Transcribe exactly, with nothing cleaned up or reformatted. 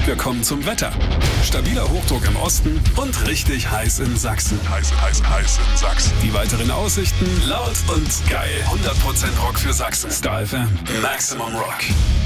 Wir kommen zum Wetter. Stabiler Hochdruck im Osten und richtig heiß in Sachsen. Heiß, heiß, heiß in Sachsen. Die weiteren Aussichten laut und geil. hundert Prozent Rock für Sachsen. Star F M. Maximum Rock.